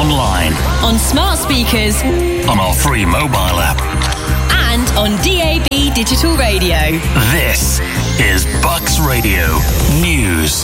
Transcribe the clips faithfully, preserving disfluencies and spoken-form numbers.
online, on smart speakers, on our free mobile app, and on D A B digital radio. This is Bucks Radio News.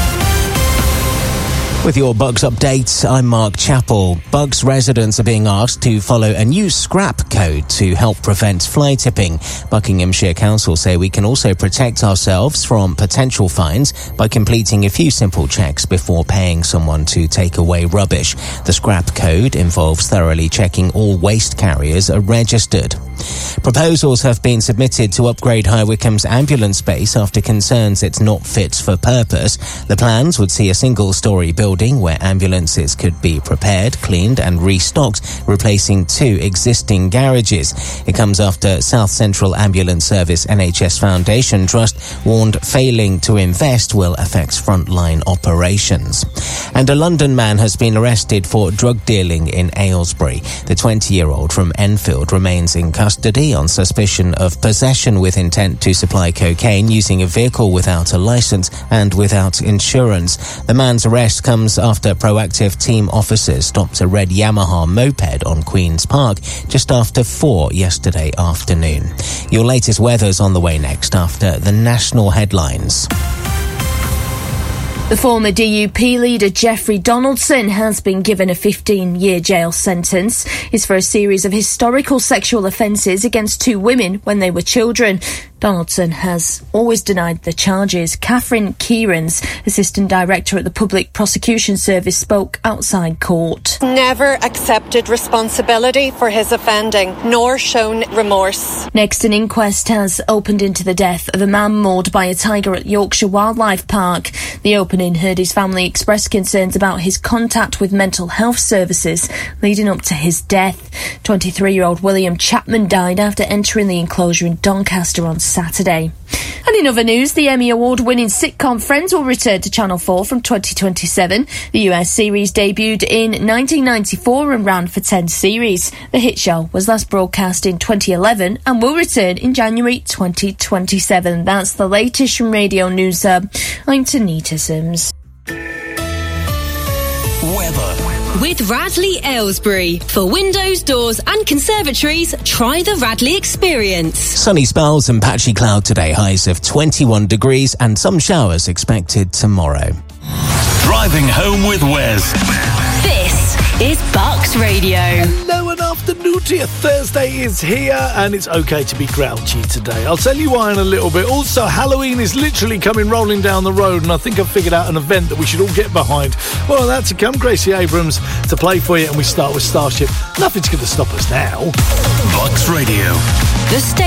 With your Bucks updates, I'm Mark Chappell. Bucks residents are being asked to follow a new scrap code to help prevent fly tipping. Buckinghamshire Council say we can also protect ourselves from potential fines by completing a few simple checks before paying someone to take away rubbish. The scrap code involves thoroughly checking all waste carriers are registered. Proposals have been submitted to upgrade High Wycombe's ambulance base after concerns it's not fit for purpose. The plans would see a single-storey building where ambulances could be prepared, cleaned and restocked, replacing two existing garages. It comes after South Central Ambulance Service N H S Foundation Trust warned failing to invest will affect frontline operations. And a London man has been arrested for drug dealing in Aylesbury. The twenty-year-old from Enfield remains in custody on suspicion of possession with intent to supply cocaine using a vehicle without a licence and without insurance. The man's arrest comes after proactive team officers stopped a red Yamaha moped on Queen's Park just after four yesterday afternoon. Your latest weather's on the way next after the national headlines. The former D U P leader Jeffrey Donaldson has been given a fifteen-year jail sentence. It's for a series of historical sexual offences against two women when they were children. Donaldson has always denied the charges. Catherine Kierans, Assistant Director at the Public Prosecution Service, spoke outside court. Never accepted responsibility for his offending, nor shown remorse. Next, an inquest has opened into the death of a man mauled by a tiger at Yorkshire Wildlife Park. The opening heard his family express concerns about his contact with mental health services leading up to his death. twenty-three-year-old William Chapman died after entering the enclosure in Doncaster on Saturday. And in other news, the Emmy Award-winning sitcom Friends will return to Channel four from twenty twenty-seven. The U S series debuted in nineteen ninety-four and ran for ten series. The hit show was last broadcast in twenty eleven and will return in January twenty twenty-seven. That's the latest from Radio News Hub. I'm Tanita Sims. Weather. With Radley Aylesbury. For windows, doors and conservatories, try the Radley experience. Sunny spells and patchy cloud today, highs of twenty-one degrees and some showers expected tomorrow. Driving home with Wes. This is Bucks Radio. Hello and afternoon to you. Thursday is here and it's okay to be grouchy today. I'll tell you why in a little bit. Also, Halloween is literally coming rolling down the road and I think I've figured out an event that we should all get behind. Well, that's to come. Gracie Abrams to play for you and we start with Starship. Nothing's going to stop us now. Bucks Radio. The state